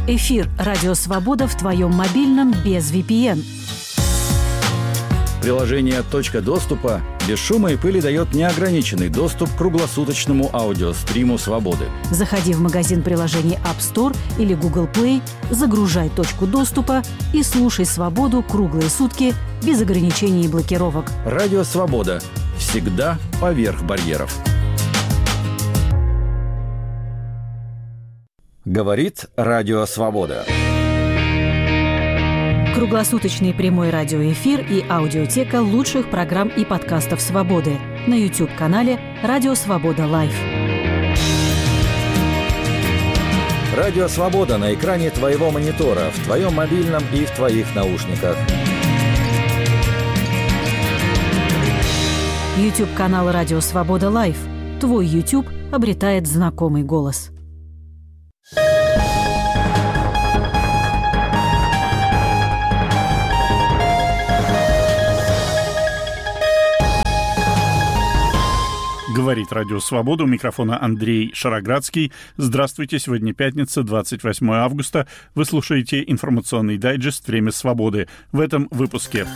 Эфир «Радио Свобода» в твоем мобильном без VPN. Приложение «Точка доступа» без шума и пыли дает неограниченный доступ к круглосуточному аудиостриму «Свободы». Заходи в магазин приложений App Store или Google Play, загружай «Точку доступа» и слушай «Свободу» круглые сутки без ограничений и блокировок. Радио «Свобода». Всегда поверх барьеров. Говорит Радио Свобода. Круглосуточный прямой радиоэфир и аудиотека лучших программ и подкастов «Свободы» на YouTube-канале «Радио Свобода Лайв». Радио Свобода на экране твоего монитора, в твоем мобильном и в твоих наушниках. YouTube-канал «Радио Свобода Лайв». Твой YouTube обретает знакомый голос. Говорит Радио Свобода. У микрофона Андрей Шароградский. Здравствуйте. Сегодня пятница, 28 августа. Вы слушаете информационный дайджест «Время свободы». В этом выпуске.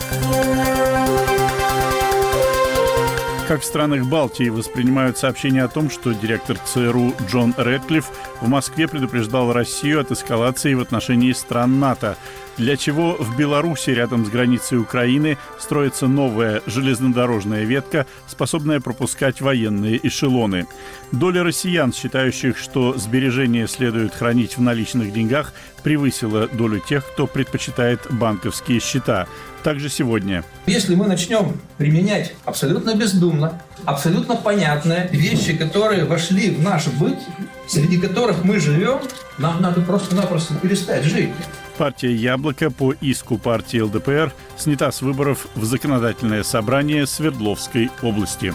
Как в странах Балтии воспринимают сообщение о том, что директор ЦРУ Джон Рэдклифф в Москве предупреждал Россию от эскалации в отношении стран НАТО. Для чего в Беларуси, рядом с границей Украины, строится новая железнодорожная ветка, способная пропускать военные эшелоны. Доля россиян, считающих, что сбережения следует хранить в наличных деньгах, превысила долю тех, кто предпочитает банковские счета. Также сегодня. Если мы начнем применять абсолютно бездумно, абсолютно понятные вещи, которые вошли в наш быт, среди которых мы живем, нам надо просто-напросто перестать жить. Партия «Яблоко» по иску партии ЛДПР снята с выборов в законодательное собрание Свердловской области.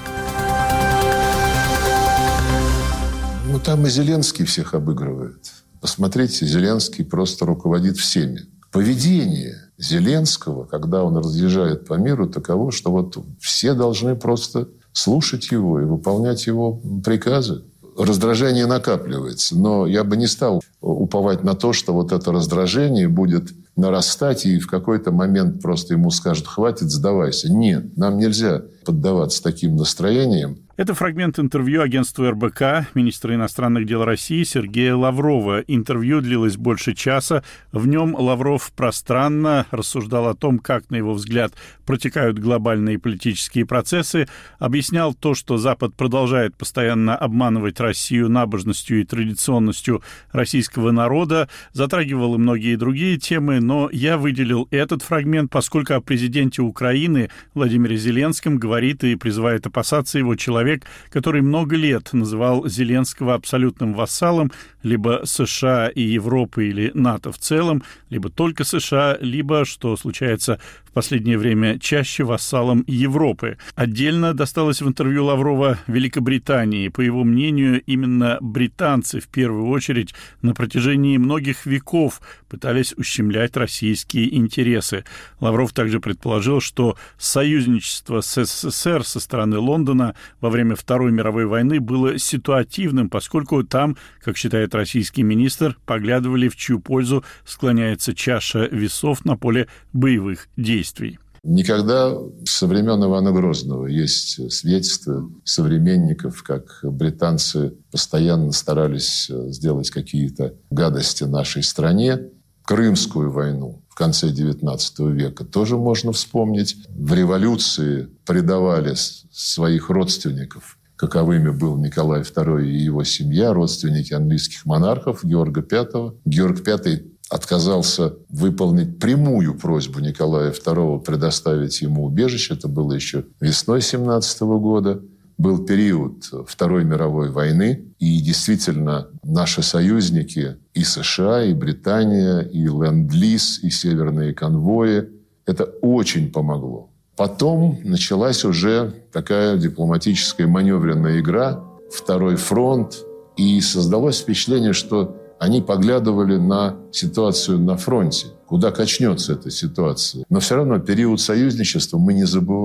Ну, там и Зеленский всех обыгрывает. Посмотрите, Зеленский просто руководит всеми. Поведение Зеленского, когда он разъезжает по миру, таково, что вот все должны просто слушать его и выполнять его приказы. Раздражение накапливается, но я бы не стал уповать на то, что вот это раздражение будет нарастать, и в какой-то момент просто ему скажут: хватит, сдавайся. Нет, нам нельзя поддаваться таким настроениям. Это фрагмент интервью агентству РБК министра иностранных дел России Сергея Лаврова. Интервью длилось больше часа. В нем Лавров пространно рассуждал о том, как, на его взгляд, протекают глобальные политические процессы, объяснял то, что Запад продолжает постоянно обманывать Россию набожностью и традиционностью российского народа, затрагивал и многие другие темы, но я выделил этот фрагмент, поскольку о президенте Украины Владимире Зеленском говорит и призывает опасаться его человек, который много лет называл Зеленского абсолютным вассалом либо США и Европы или НАТО в целом, либо только США, либо, что случается в последнее время чаще, вассалом Европы. Отдельно досталось в интервью Лаврова Великобритании. По его мнению, именно британцы в первую очередь на протяжении многих веков пытались ущемлять российские интересы. Лавров также предположил, что союзничество с СССР со стороны Лондона во время Второй мировой войны было ситуативным, поскольку там, как считает российский министр, поглядывали, в чью пользу склоняется чаша весов на поле боевых действий. Никогда со времен Ивана Грозного есть свидетельства современников, как британцы постоянно старались сделать какие-то гадости нашей стране. Крымскую войну в конце XIX века тоже можно вспомнить. В революции предавали своих родственников, каковыми был Николай II и его семья, родственники английских монархов Георга V. Георг V отказался выполнить прямую просьбу Николая II предоставить ему убежище. Это было еще весной 1917 года. Был период Второй мировой войны, и действительно наши союзники и США, и Британия, и Ленд-Лиз, и северные конвои, это очень помогло. Потом началась уже такая дипломатическая маневренная игра, Второй фронт, и создалось впечатление, что они поглядывали на ситуацию на фронте, куда качнется эта ситуация. Но все равно период союзничества мы не забываем.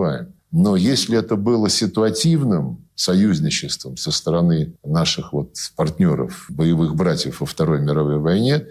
Но если это было ситуативным союзничеством со стороны наших партнеров, боевых братьев во Второй мировой войне,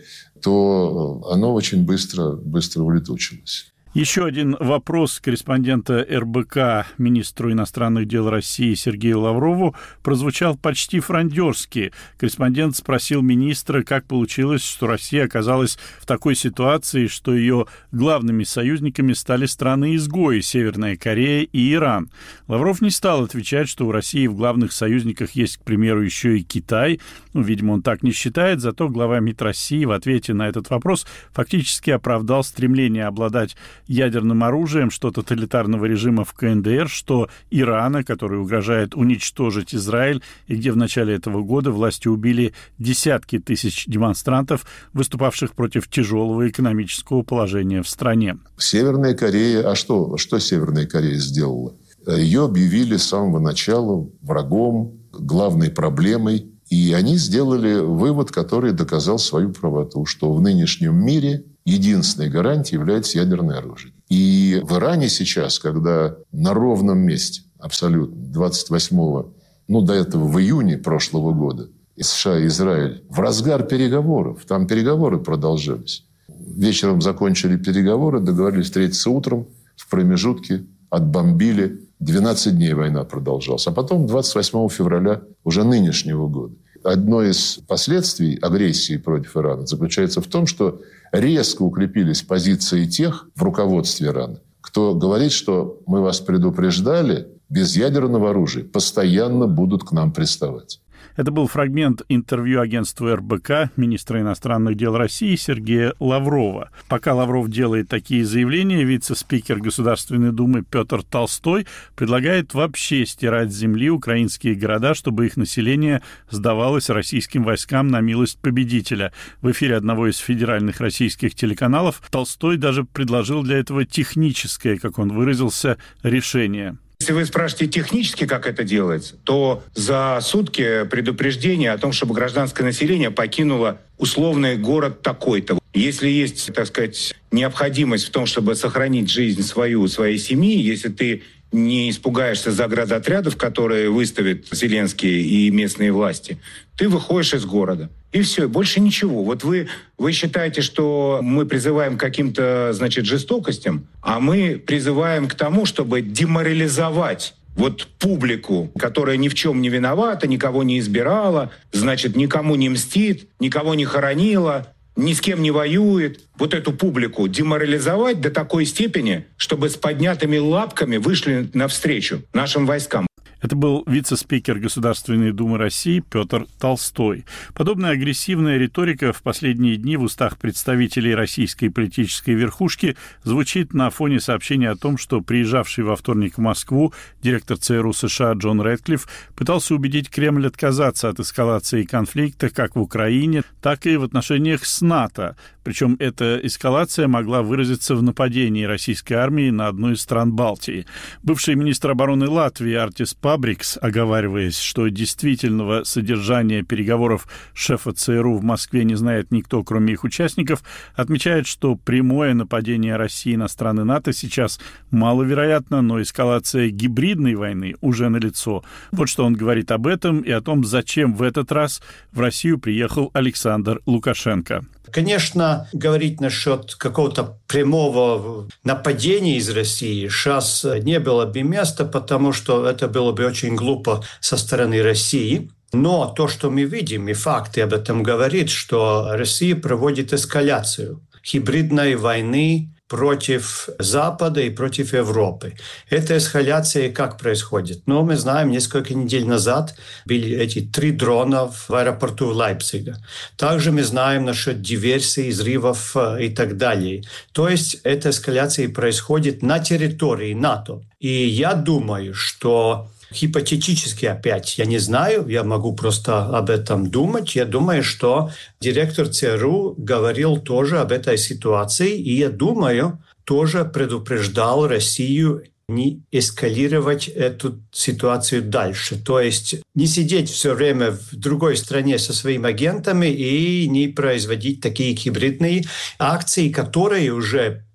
то оно очень быстро улетучилось. Еще один вопрос корреспондента РБК министру иностранных дел России Сергею Лаврову прозвучал почти фрондерски. Корреспондент спросил министра, как получилось, что Россия оказалась в такой ситуации, что ее главными союзниками стали страны-изгои Северная Корея и Иран. Лавров не стал отвечать, что у России в главных союзниках есть, к примеру, еще и Китай. Видимо, он так не считает, зато глава МИД России в ответе на этот вопрос фактически оправдал стремление обладать ядерным оружием, что тоталитарного режима в КНДР, что Ирана, который угрожает уничтожить Израиль, и где в начале этого года власти убили десятки тысяч демонстрантов, выступавших против тяжелого экономического положения в стране. Северная Корея... А что Северная Корея сделала? Ее объявили с самого начала врагом, главной проблемой. И они сделали вывод, который доказал свою правоту, что в нынешнем мире единственной гарантией является ядерное оружие. И в Иране сейчас, когда на ровном месте, абсолютно, 28-го, до этого в июне прошлого года, США и Израиль, в разгар переговоров, там переговоры продолжались. Вечером закончили переговоры, договорились встретиться утром, в промежутке отбомбили. 12 дней война продолжалась. А потом 28 февраля уже нынешнего года. Одно из последствий агрессии против Ирана заключается в том, что резко укрепились позиции тех в руководстве Ирана, кто говорит, что мы вас предупреждали, без ядерного оружия постоянно будут к нам приставать. Это был фрагмент интервью агентству РБК министра иностранных дел России Сергея Лаврова. Пока Лавров делает такие заявления, вице-спикер Государственной Думы Петр Толстой предлагает вообще стирать с земли украинские города, чтобы их население сдавалось российским войскам на милость победителя. В эфире одного из федеральных российских телеканалов Толстой даже предложил для этого техническое, как он выразился, решение. Если вы спрашиваете технически, как это делается, то за сутки предупреждение о том, чтобы гражданское население покинуло условный город такой-то. Если есть, так сказать, необходимость в том, чтобы сохранить жизнь свою, своей семьи, если ты не испугаешься заградотрядов, которые выставят Зеленский и местные власти, ты выходишь из города. И все, больше ничего. Вы считаете, что мы призываем к каким-то, жестокостям, а мы призываем к тому, чтобы деморализовать публику, которая ни в чем не виновата, никого не избирала, никому не мстит, никого не хоронила, ни с кем не воюет. Эту публику деморализовать до такой степени, чтобы с поднятыми лапками вышли навстречу нашим войскам. Это был вице-спикер Государственной Думы России Петр Толстой. Подобная агрессивная риторика в последние дни в устах представителей российской политической верхушки звучит на фоне сообщения о том, что приезжавший во вторник в Москву директор ЦРУ США Джон Рэдклифф пытался убедить Кремль отказаться от эскалации конфликта как в Украине, так и в отношениях с НАТО. Причем эта эскалация могла выразиться в нападении российской армии на одну из стран Балтии. Бывший министр обороны Латвии Артис Пабрикс, оговариваясь, что действительного содержания переговоров шефа ЦРУ в Москве не знает никто, кроме их участников, отмечает, что прямое нападение России на страны НАТО сейчас маловероятно, но эскалация гибридной войны уже налицо. Вот что он говорит об этом и о том, зачем в этот раз в Россию приехал Александр Лукашенко. Конечно, говорить насчет какого-то прямого нападения из России сейчас не было бы места, потому что это было бы очень глупо со стороны России. Но то, что мы видим, и факты об этом говорят, что Россия проводит эскаляцию гибридной войны против Запада и против Европы. Эта эскаляция как происходит? Мы знаем, несколько недель назад были эти 3 дрона в аэропорту Лейпцига. Также мы знаем насчет диверсий, взрывов и так далее. То есть эта эскаляция происходит на территории НАТО. И я думаю, что гипотетически опять, я не знаю, я могу просто об этом думать. Я думаю, что директор ЦРУ говорил тоже об этой ситуации, и я думаю, тоже предупреждал Россию не эскалировать эту ситуацию дальше. То есть не сидеть все время в другой стране со своими агентами и не производить такие гибридные акции, которые уже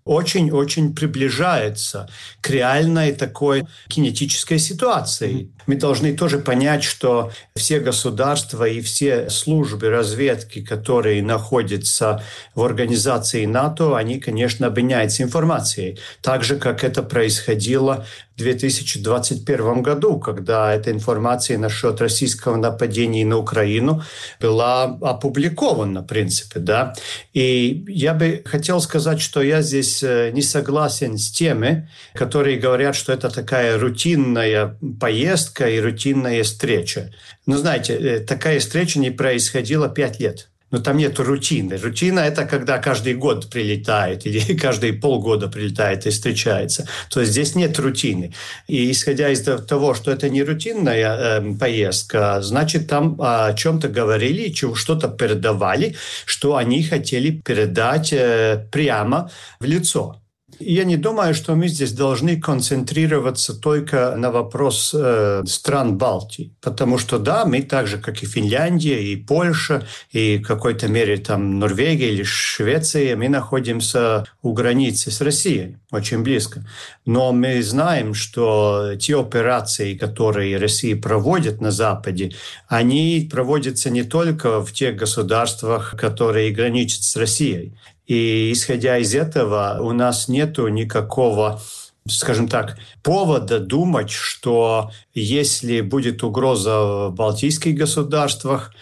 очень-очень приближается к реальной такой кинетической ситуации. Мы должны тоже понять, что все государства и все службы разведки, которые находятся в организации НАТО, они, конечно, обменяются информацией. Так же, как это происходило в 2021 году, когда эта информация насчет российского нападения на Украину была опубликована, в принципе. Да? И я бы хотел сказать, что я здесь не согласен с теми, которые говорят, что это такая рутинная поездка и рутинная встреча. Но знаете, такая встреча не происходила 5 лет. Но там нет рутины. Рутина – это когда каждый год прилетает или каждые полгода прилетает и встречается. То есть здесь нет рутины. И исходя из того, что это не рутинная поездка, значит, там о чем-то говорили, что-то передавали, что они хотели передать прямо в лицо. Я не думаю, что мы здесь должны концентрироваться только на вопрос стран Балтии. Потому что, да, мы так же, как и Финляндия, и Польша, и в какой-то мере там Норвегия или Швеция, мы находимся у границы с Россией, очень близко. Но мы знаем, что те операции, которые Россия проводит на Западе, они проводятся не только в тех государствах, которые граничат с Россией. И исходя из этого, у нас нету никакого, скажем так, повода думать, что если будет угроза в балтийских государствах,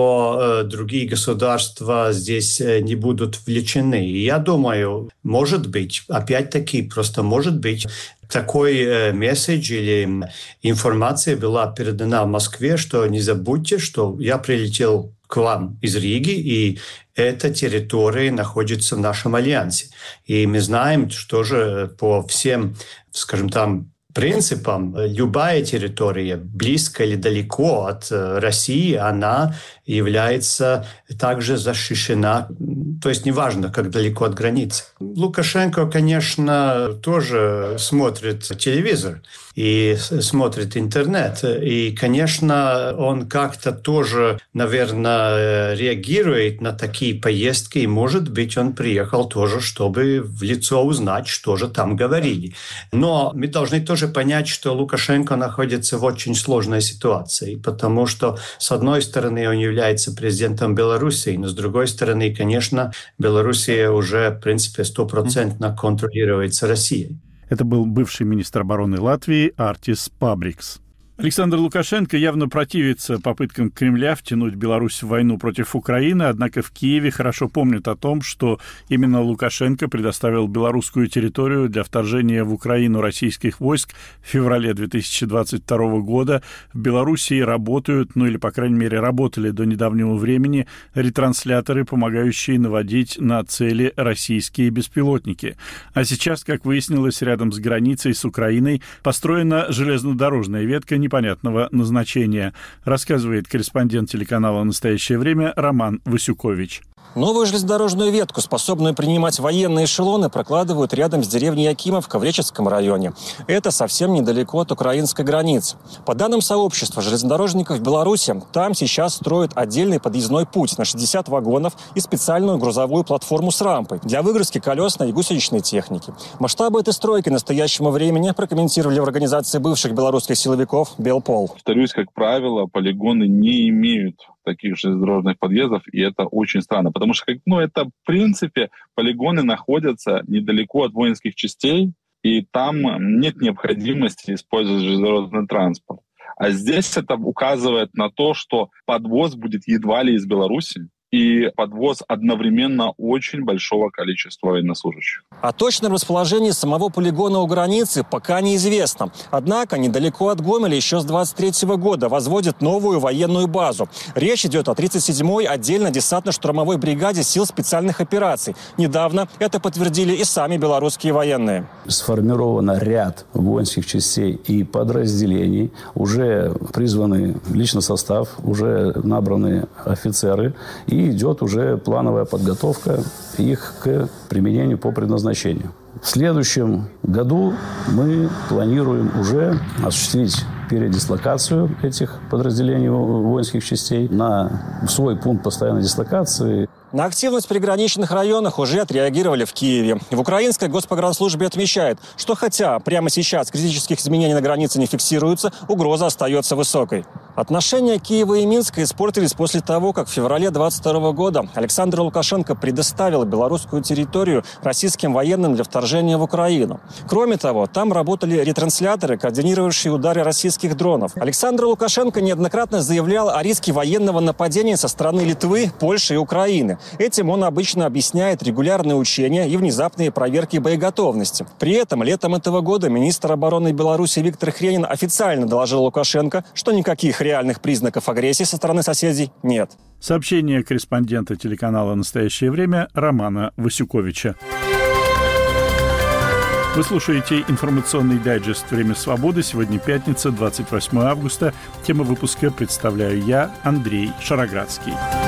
то другие государства здесь не будут вовлечены. И я думаю, может быть, опять-таки, просто может быть, такой месседж или информация была передана в Москве, что не забудьте, что я прилетел к вам из Риги, и эта территория находится в нашем альянсе. И мы знаем, что же по всем, скажем там, принципам, любая территория, близко или далеко от России, она является также защищена, то есть неважно, как далеко от границы. Лукашенко, конечно, тоже смотрит телевизор и смотрит интернет. И, конечно, он как-то тоже, наверное, реагирует на такие поездки. И, может быть, он приехал тоже, чтобы в лицо узнать, что же там говорили. Но мы должны тоже понять, что Лукашенко находится в очень сложной ситуации, потому что, с одной стороны, он является президентом Белоруссии, но, с другой стороны, конечно, Белоруссия уже, в принципе, 100% контролируется Россией. Это был бывший министр обороны Латвии Артис Пабрикс. Александр Лукашенко явно противится попыткам Кремля втянуть Беларусь в войну против Украины, однако в Киеве хорошо помнят о том, что именно Лукашенко предоставил белорусскую территорию для вторжения в Украину российских войск в феврале 2022 года. В Белоруссии работают, или, по крайней мере, работали до недавнего времени ретрансляторы, помогающие наводить на цели российские беспилотники. А сейчас, как выяснилось, рядом с границей с Украиной построена железнодорожная ветка непонятного назначения, рассказывает корреспондент телеканала «Настоящее время» Роман Васюкович. Новую железнодорожную ветку, способную принимать военные эшелоны, прокладывают рядом с деревней Якимовка в Речевском районе. Это совсем недалеко от украинской границы. По данным сообщества железнодорожников Беларуси, там сейчас строят отдельный подъездной путь на 60 вагонов и специальную грузовую платформу с рампой для выгрузки колесной и гусеничной техники. Масштабы этой стройки настоящего времени прокомментировали в организации бывших белорусских силовиков «Белпол». Повторюсь, как правило, полигоны не имеют таких железнодорожных подъездов, и это очень странно, потому что, это, в принципе, полигоны находятся недалеко от воинских частей, и там нет необходимости использовать железнодорожный транспорт. А здесь это указывает на то, что подвоз будет едва ли из Беларуси, и подвоз одновременно очень большого количества военнослужащих. О точном расположении самого полигона у границы пока неизвестно. Однако недалеко от Гомеля еще с 23 года возводят новую военную базу. Речь идет о 37-й отдельно десантно-штурмовой бригаде сил специальных операций. Недавно это подтвердили и сами белорусские военные. Сформирован ряд воинских частей и подразделений. Уже призваны личный состав, уже набраны офицеры. И идет уже плановая подготовка их к применению по предназначению. В следующем году мы планируем уже осуществить передислокацию этих подразделений воинских частей в свой пункт постоянной дислокации. На активность в приграничных районах уже отреагировали в Киеве. В украинской госпогранслужбе отмечают, что хотя прямо сейчас критических изменений на границе не фиксируется, угроза остается высокой. Отношения Киева и Минска испортились после того, как в феврале 2022 года Александр Лукашенко предоставил белорусскую территорию российским военным для вторжения в Украину. Кроме того, там работали ретрансляторы, координировавшие удары российских дронов. Александр Лукашенко неоднократно заявлял о риске военного нападения со стороны Литвы, Польши и Украины. Этим он обычно объясняет регулярные учения и внезапные проверки боеготовности. При этом летом этого года министр обороны Беларуси Виктор Хренин официально доложил Лукашенко, что никаких реальных признаков агрессии со стороны соседей нет. Сообщение корреспондента телеканала «Настоящее время» Романа Васюковича. Вы слушаете информационный дайджест «Время свободы». Сегодня пятница, 28 августа. Тему выпуска представляю я, Андрей Шароградский.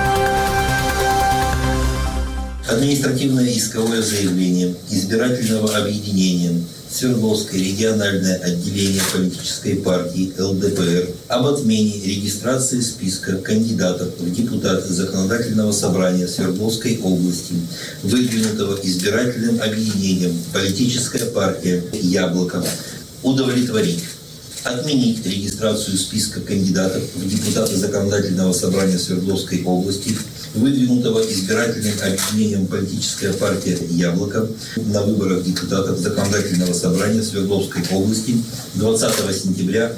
Административное исковое заявление избирательного объединения Свердловское региональное отделение политической партии ЛДПР об отмене регистрации списка кандидатов в депутаты Законодательного собрания Свердловской области, выдвинутого избирательным объединением политическая партия «Яблоко», удовлетворить. Отменить регистрацию списка кандидатов в депутаты Законодательного собрания Свердловской области, выдвинутого избирательным объединением политическая партия «Яблоко» на выборах депутатов Законодательного собрания Свердловской области 20 сентября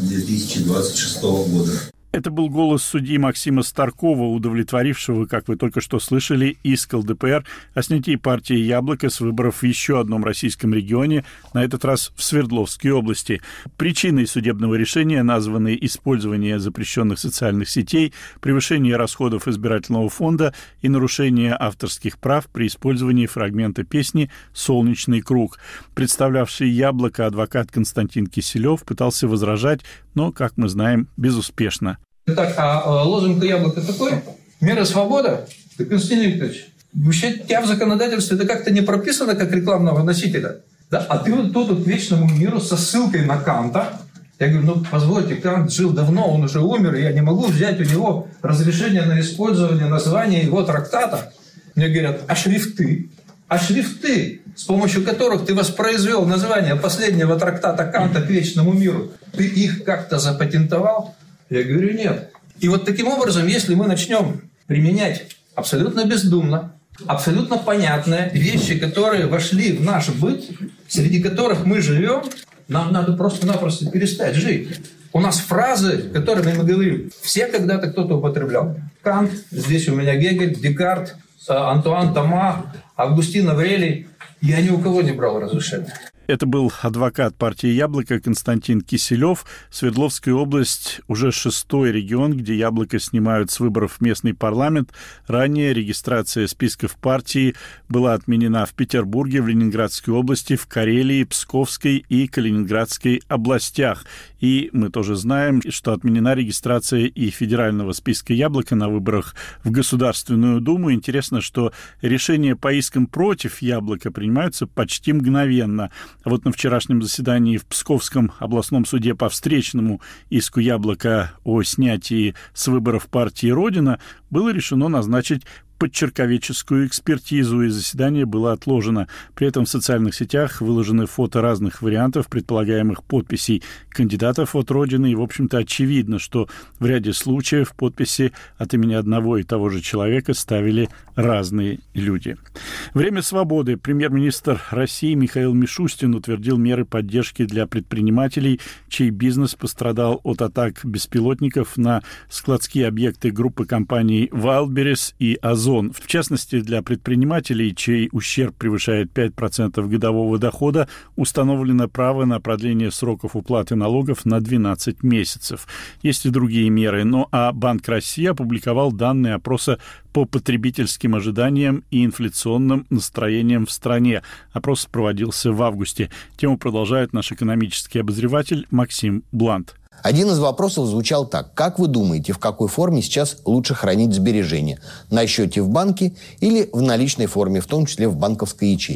2026 года. Это был голос судьи Максима Старкова, удовлетворившего, как вы только что слышали, иск ЛДПР о снятии партии «Яблоко» с выборов в еще одном российском регионе, на этот раз в Свердловской области. Причиной судебного решения названы использование запрещенных социальных сетей, превышение расходов избирательного фонда и нарушение авторских прав при использовании фрагмента песни «Солнечный круг». Представлявший «Яблоко» адвокат Константин Киселев пытался возражать, но, как мы знаем, безуспешно. Так, а лозунг «Яблоко» такой? Мера свобода? Ты, Константин Викторович, вообще у тебя в законодательстве это как-то не прописано как рекламного носителя. Да? А ты вот тут к вечному миру со ссылкой на Канта. Я говорю, ну позвольте, Кант жил давно, он уже умер, и я не могу взять у него разрешение на использование названия его трактата. Мне говорят, а шрифты? А шрифты, с помощью которых ты воспроизвел название последнего трактата Канта к вечному миру, ты их как-то запатентовал? Я говорю, нет. И вот таким образом, если мы начнем применять абсолютно бездумно, абсолютно понятные вещи, которые вошли в наш быт, среди которых мы живем, нам надо просто-напросто перестать жить. У нас фразы, которыми мы говорим, все когда-то кто-то употреблял. Кант, здесь у меня Гегель, Декарт, Антуан Тома, Августин Аврелий. Я ни у кого не брал разрешения. Это был адвокат партии «Яблоко» Константин Киселев. Свердловская область уже 6-й регион, где «Яблоко» снимают с выборов в местный парламент. Ранее регистрация списков партии была отменена в Петербурге, в Ленинградской области, в Карелии, Псковской и Калининградской областях. И мы тоже знаем, что отменена регистрация и федерального списка «Яблоко» на выборах в Государственную Думу. Интересно, что решения по искам против «Яблока» принимаются почти мгновенно. А вот на вчерашнем заседании в Псковском областном суде по встречному иску «Яблоко» о снятии с выборов партии «Родина» было решено назначить подчерковеческую экспертизу, и заседание было отложено. При этом в социальных сетях выложены фото разных вариантов предполагаемых подписей кандидатов от Родины, и, в общем-то, очевидно, что в ряде случаев подписи от имени одного и того же человека ставили разные люди. «Время свободы». Премьер-министр России Михаил Мишустин утвердил меры поддержки для предпринимателей, чей бизнес пострадал от атак беспилотников на складские объекты группы компаний Wildberries и Озон. В частности, для предпринимателей, чей ущерб превышает 5% годового дохода, установлено право на продление сроков уплаты налогов на 12 месяцев. Есть и другие меры. Банк России опубликовал данные опроса по потребительским ожиданиям и инфляционным настроениям в стране. Опрос проводился в августе. Тему продолжает наш экономический обозреватель Максим Блант. Один из вопросов звучал так. Как вы думаете, в какой форме сейчас лучше хранить сбережения? На счете в банке или в наличной форме, в том числе в банковской ячейке?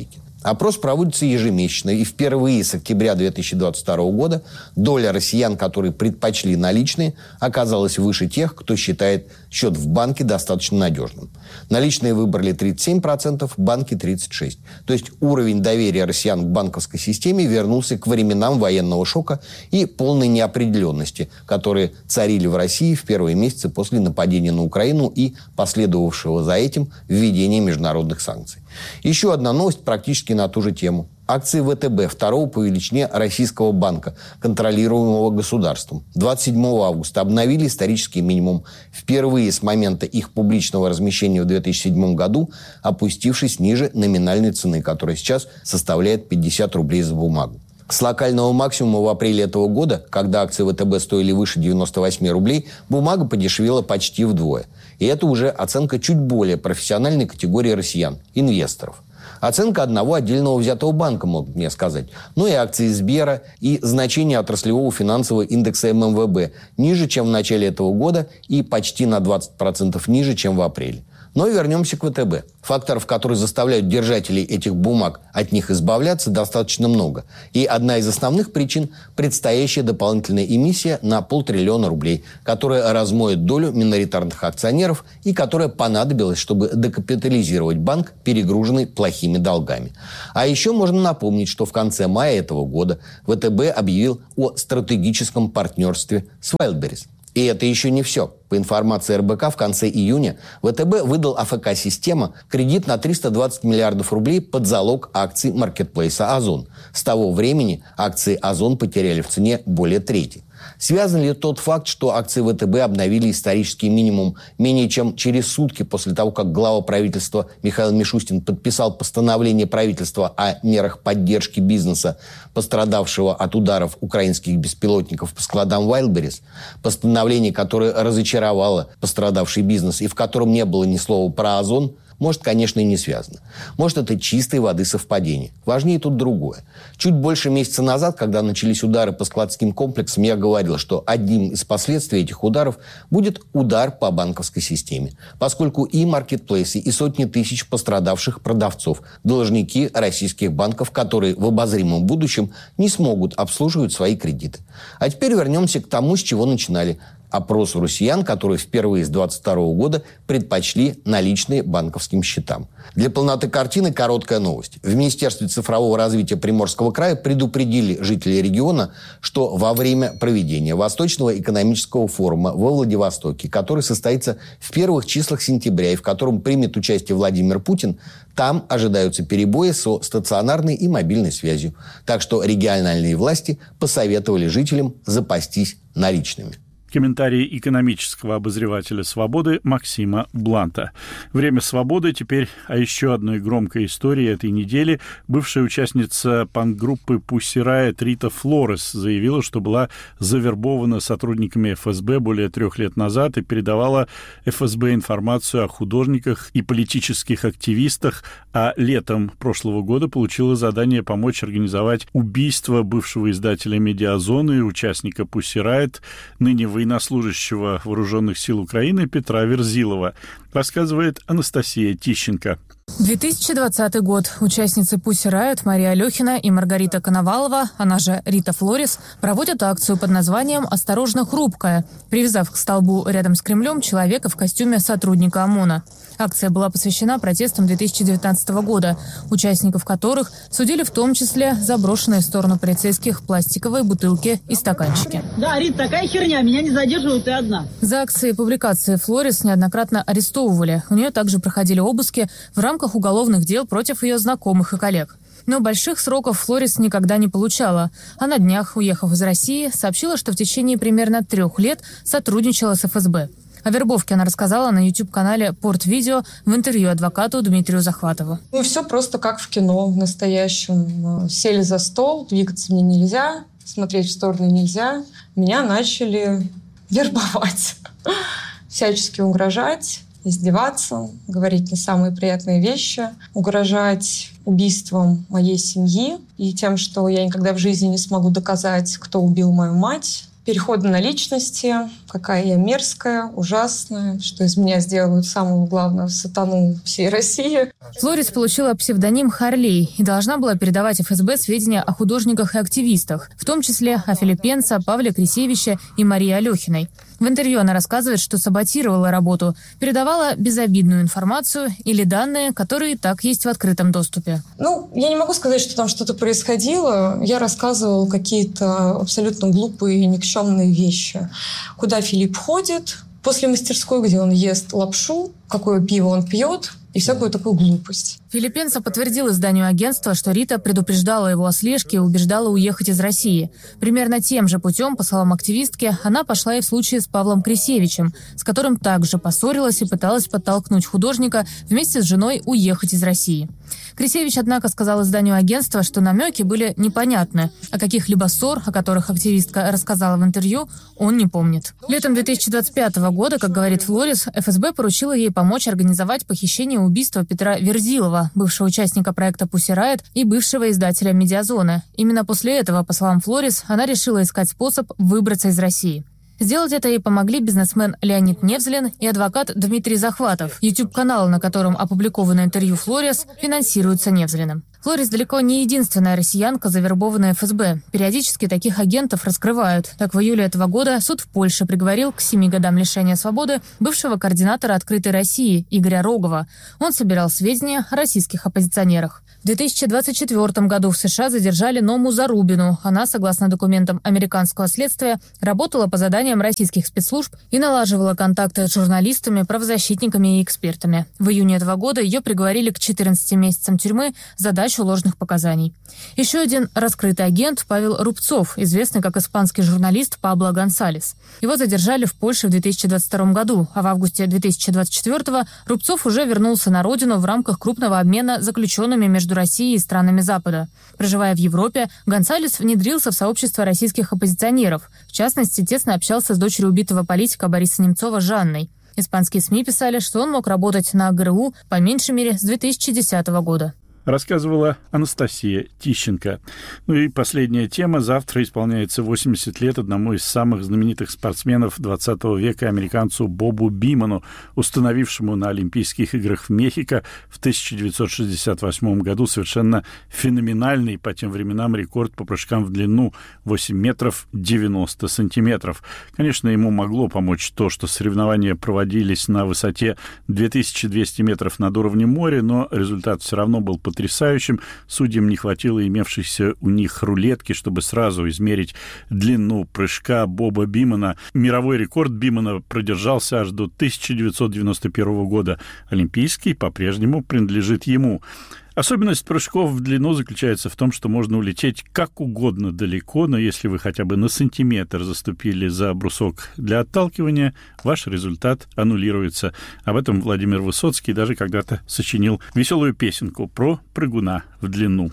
Опрос проводится ежемесячно, и впервые с октября 2022 года доля россиян, которые предпочли наличные, оказалась выше тех, кто считает счет в банке достаточно надежным. Наличные выбрали 37%, банки 36%. То есть уровень доверия россиян к банковской системе вернулся к временам военного шока и полной неопределенности, которые царили в России в первые месяцы после нападения на Украину и последовавшего за этим введения международных санкций. Еще одна новость практически на ту же тему. Акции ВТБ, второго по величине российского банка, контролируемого государством, 27 августа обновили исторический минимум, впервые с момента их публичного размещения в 2007 году, опустившись ниже номинальной цены, которая сейчас составляет 50 рублей за бумагу. С локального максимума в апреле этого года, когда акции ВТБ стоили выше 98 рублей, бумага подешевела почти вдвое. И это уже оценка чуть более профессиональной категории россиян – инвесторов. Оценка одного отдельного взятого банка, могут мне сказать. Ну и акции Сбера, и значение отраслевого финансового индекса ММВБ ниже, чем в начале этого года, и почти на 20% ниже, чем в апреле. Но вернемся к ВТБ. Факторов, которые заставляют держателей этих бумаг от них избавляться, достаточно много. И одна из основных причин – предстоящая дополнительная эмиссия на 500 billion рублей, которая размоет долю миноритарных акционеров и которая понадобилась, чтобы докапитализировать банк, перегруженный плохими долгами. А еще можно напомнить, что в конце мая этого года ВТБ объявил о стратегическом партнерстве с Wildberries. И это еще не все. По информации РБК, в конце июня ВТБ выдал АФК-система кредит на 320 миллиардов рублей под залог акций маркетплейса «Озон». С того времени акции «Озон» потеряли в цене более трети. Связан ли тот факт, что акции ВТБ обновили исторический минимум менее чем через сутки после того, как глава правительства Михаил Мишустин подписал постановление правительства о мерах поддержки бизнеса, пострадавшего от ударов украинских беспилотников по складам Wildberries, постановление, которое разочаровало пострадавший бизнес и в котором не было ни слова про «Озон», может, конечно, и не связано. Может, это чистой воды совпадение. Важнее тут другое. Чуть больше месяца назад, когда начались удары по складским комплексам, я говорил, что одним из последствий этих ударов будет удар по банковской системе, поскольку и маркетплейсы, и сотни тысяч пострадавших продавцов – должники российских банков, которые в обозримом будущем не смогут обслуживать свои кредиты. А теперь вернемся к тому, с чего начинали. Опрос россиян, которые впервые с 2022 года предпочли наличные банковским счетам. Для полноты картины короткая новость. В Министерстве цифрового развития Приморского края предупредили жителей региона, что во время проведения Восточного экономического форума во Владивостоке, который состоится в первых числах сентября и в котором примет участие Владимир Путин, там ожидаются перебои со стационарной и мобильной связью. Так что региональные власти посоветовали жителям запастись наличными. Комментарий экономического обозревателя «Свободы» Максима Бланта. Время «Свободы» теперь о еще одной громкой истории этой недели. Бывшая участница панк-группы Pussy Riot Рита Флорес заявила, что была завербована сотрудниками ФСБ более 3 лет назад и передавала ФСБ информацию о художниках и политических активистах, а летом прошлого года получила задание помочь организовать убийство бывшего издателя «Медиазоны» и участника Pussy Riot, ныне военнослужащего Вооруженных сил Украины Петра Верзилова, рассказывает Анастасия Тищенко. 2020 год. Участницы Pussy Riot Мария Алехина и Маргарита Коновалова, она же Рита Флорес, проводят акцию под названием «Осторожно, хрупкая», привязав к столбу рядом с Кремлем человека в костюме сотрудника ОМОНа. Акция была посвящена протестам 2019 года, участников которых судили в том числе за брошенные в сторону полицейских пластиковые бутылки и стаканчики. Да, Рит, такая херня, меня не задерживают, ты одна. За акции и публикации Флорес неоднократно арестовывали. У нее также проходили обыски в рамках уголовных дел против ее знакомых и коллег. Но больших сроков Флорес никогда не получала. А на днях, уехав из России, сообщила, что в течение примерно 3 лет сотрудничала с ФСБ. О вербовке она рассказала на YouTube-канале «Порт-видео» в интервью адвокату Дмитрию Захватову. Все просто как в кино, в настоящем. Сели за стол, двигаться мне нельзя, смотреть в сторону нельзя. Меня начали вербовать, всячески угрожать, издеваться, говорить не самые приятные вещи, угрожать убийством моей семьи и тем, что я никогда в жизни не смогу доказать, кто убил мою мать. Переходы на личности, какая я мерзкая, ужасная, что из меня сделают самого главного сатану всей России. Флорис получила псевдоним Харлей и должна была передавать ФСБ сведения о художниках и активистах, в том числе о Филиппенце, Павле Крисевиче и Марии Алехиной. В интервью она рассказывает, что саботировала работу, передавала безобидную информацию или данные, которые и так есть в открытом доступе. Я не могу сказать, что там что-то происходило. Я рассказывала какие-то абсолютно глупые и никчемные вещи. Куда Филипп ходит после мастерской, где он ест лапшу, какое пиво он пьет и всякую такую глупость. Филиппенце подтвердил изданию агентства, что Рита предупреждала его о слежке и убеждала уехать из России. Примерно тем же путем, по словам активистки, она пошла и в случае с Павлом Крисевичем, с которым также поссорилась и пыталась подтолкнуть художника вместе с женой уехать из России. Крисевич, однако, сказал изданию агентства, что намеки были непонятны, а каких-либо ссор, о которых активистка рассказала в интервью, он не помнит. Летом 2025 года, как говорит Флорис, ФСБ поручила ей помочь организовать похищение и убийство Петра Верзилова, бывшего участника проекта «Pussy Riot» и бывшего издателя «Медиазоны». Именно после этого, по словам Флорис, она решила искать способ выбраться из России. Сделать это ей помогли бизнесмен Леонид Невзлин и адвокат Дмитрий Захватов. YouTube-канал, на котором опубликовано интервью Флорис, финансируется Невзлиным. Флорис далеко не единственная россиянка, завербованная ФСБ. Периодически таких агентов раскрывают. Так, в июле этого года суд в Польше приговорил к 7 годам лишения свободы бывшего координатора «Открытой России» Игоря Рогова. Он собирал сведения о российских оппозиционерах. В 2024 году в США задержали Ному Зарубину. Она, согласно документам американского следствия, работала по заданиям российских спецслужб и налаживала контакты с журналистами, правозащитниками и экспертами. В июне этого года ее приговорили к 14 месяцам тюрьмы за дачу ложных показаний. Еще один раскрытый агент Павел Рубцов, известный как испанский журналист Пабло Гонсалес. Его задержали в Польше в 2022 году, а в августе 2024 Рубцов уже вернулся на родину в рамках крупного обмена заключенными между Россией и странами Запада. Проживая в Европе, Гонсалес внедрился в сообщество российских оппозиционеров. В частности, тесно общался с дочерью убитого политика Бориса Немцова Жанной. Испанские СМИ писали, что он мог работать на ГРУ по меньшей мере с 2010 года. Рассказывала Анастасия Тищенко. И последняя тема. Завтра исполняется 80 лет одному из самых знаменитых спортсменов 20 века, американцу Бобу Биману, установившему на Олимпийских играх в Мехико в 1968 году совершенно феноменальный по тем временам рекорд по прыжкам в длину 8 метров 90 сантиметров. Конечно, ему могло помочь то, что соревнования проводились на высоте 2200 метров над уровнем моря, но результат все равно был потрясающим. Судьям не хватило имевшейся у них рулетки, чтобы сразу измерить длину прыжка Боба Бимана. Мировой рекорд Бимана продержался аж до 1991 года. Олимпийский по-прежнему принадлежит ему. Особенность прыжков в длину заключается в том, что можно улететь как угодно далеко, но если вы хотя бы на сантиметр заступили за брусок для отталкивания, ваш результат аннулируется. Об этом Владимир Высоцкий даже когда-то сочинил веселую песенку про прыгуна в длину.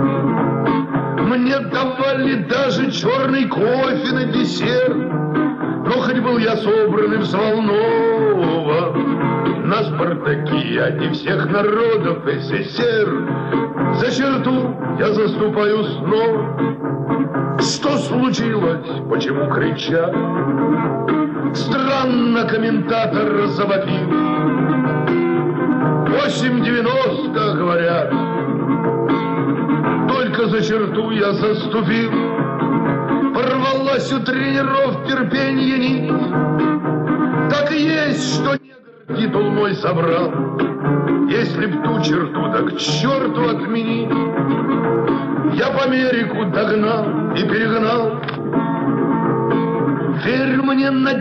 Мне давали даже черный кофе на десерт, но хоть был я собран и взволнован. На спартакиаде всех народов СССР за черту я заступаю снова. Что случилось? Почему кричат? Странно комментатор завопил. 8,90, говорят. Только за черту я заступил. Порвалась у тренеров терпенье нить. Так и есть, что титул мой собрал. Если б ту черту, так к черту отменить. Я по Америку догнал и перегнал. Верь мне на